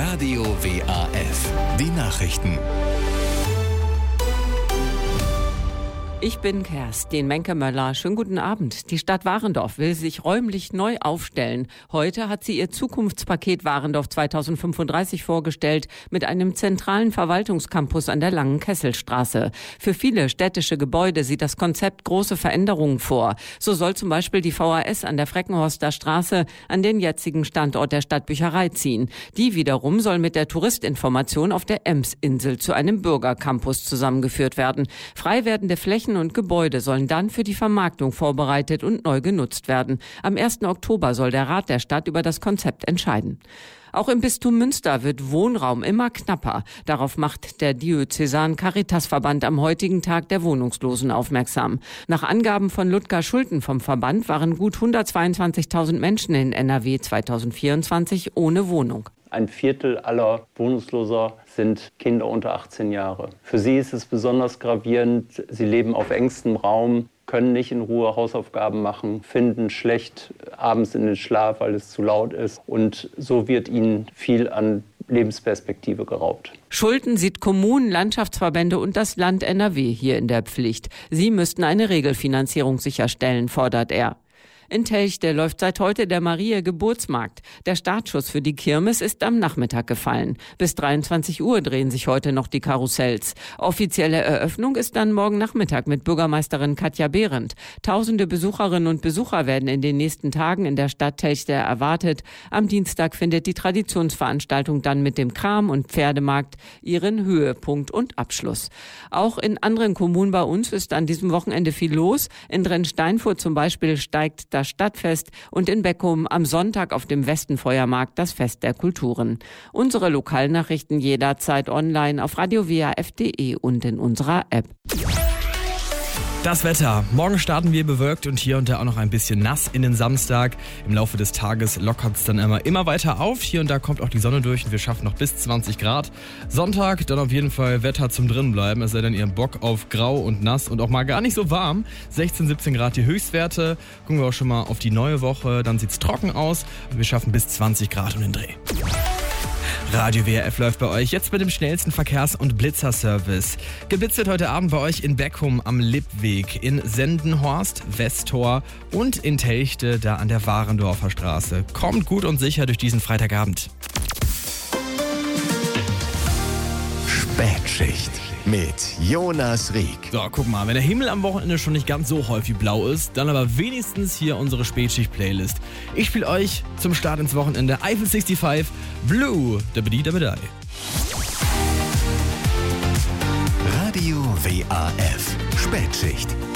Radio WAF. Die Nachrichten. Ich bin Kerstin Menke-Möller. Schönen guten Abend. Die Stadt Warendorf will sich räumlich neu aufstellen. Heute hat sie ihr Zukunftspaket Warendorf 2035 vorgestellt mit einem zentralen Verwaltungscampus an der Langen Kesselstraße. Für viele städtische Gebäude sieht das Konzept große Veränderungen vor. So soll zum Beispiel die VHS an der Freckenhorster Straße an den jetzigen Standort der Stadtbücherei ziehen. Die wiederum soll mit der Touristinformation auf der Emsinsel zu einem Bürgercampus zusammengeführt werden. Frei werdende Flächen und Gebäude sollen dann für die Vermarktung vorbereitet und neu genutzt werden. Am 1. Oktober soll der Rat der Stadt über das Konzept entscheiden. Auch im Bistum Münster wird Wohnraum immer knapper. Darauf macht der Diözesan-Caritas-Verband am heutigen Tag der Wohnungslosen aufmerksam. Nach Angaben von Ludger Schulten vom Verband waren gut 122.000 Menschen in NRW 2024 ohne Wohnung. Ein Viertel aller Wohnungsloser sind Kinder unter 18 Jahre. Für sie ist es besonders gravierend. Sie leben auf engstem Raum, können nicht in Ruhe Hausaufgaben machen, finden schlecht abends in den Schlaf, weil es zu laut ist. Und so wird ihnen viel an Lebensperspektive geraubt. Schulten sieht Kommunen, Landschaftsverbände und das Land NRW hier in der Pflicht. Sie müssten eine Regelfinanzierung sicherstellen, fordert er. In Telchte läuft seit heute der Maria-Geburtsmarkt. Der Startschuss für die Kirmes ist am Nachmittag gefallen. Bis 23 Uhr drehen sich heute noch die Karussells. Offizielle Eröffnung ist dann morgen Nachmittag mit Bürgermeisterin Katja Behrendt. Tausende Besucherinnen und Besucher werden in den nächsten Tagen in der Stadt Telchte erwartet. Am Dienstag findet die Traditionsveranstaltung dann mit dem Kram- und Pferdemarkt ihren Höhepunkt und Abschluss. Auch in anderen Kommunen bei uns ist an diesem Wochenende viel los. In Drensteinfurt zum Beispiel steigt das Stadtfest und in Beckum am Sonntag auf dem Westenfeuermarkt das Fest der Kulturen. Unsere Lokalnachrichten jederzeit online auf radiowaf.de und in unserer App. Das Wetter. Morgen starten wir bewölkt und hier und da auch noch ein bisschen nass in den Samstag. Im Laufe des Tages lockert es dann immer weiter auf. Hier und da kommt auch die Sonne durch und wir schaffen noch bis 20 Grad. Sonntag dann auf jeden Fall Wetter zum Drinbleiben. Es sei denn, ihr habt Bock auf grau und nass und auch mal gar nicht so warm. 16, 17 Grad die Höchstwerte. Gucken wir auch schon mal auf die neue Woche. Dann sieht es trocken aus und wir schaffen bis 20 Grad um den Dreh. Radio WRF läuft bei euch jetzt mit dem schnellsten Verkehrs- und Blitzerservice. Geblitzt wird heute Abend bei euch in Beckum am Lippweg, in Sendenhorst, Westtor und in Telchte, da an der Warendorfer Straße. Kommt gut und sicher durch diesen Freitagabend. Spätschicht mit Jonas Rieck. So, guck mal, wenn der Himmel am Wochenende schon nicht ganz so häufig blau ist, dann aber wenigstens hier unsere Spätschicht-Playlist. Ich spiele euch zum Start ins Wochenende Eiffel 65, Blue, dabidi dabidai. Radio WAF. Spätschicht.